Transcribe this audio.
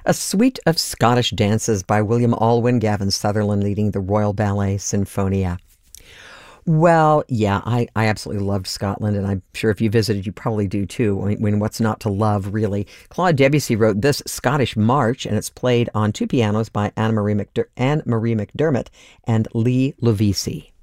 A suite of Scottish dances by William Alwyn, Gavin Sutherland leading the Royal Ballet Sinfonia. Well, yeah, I absolutely loved Scotland, and I'm sure if you visited, you probably do too. I mean, what's not to love, really? Claude Debussy wrote this Scottish march, and it's played on two pianos by Anne Marie McDermott and Lee Lovisi.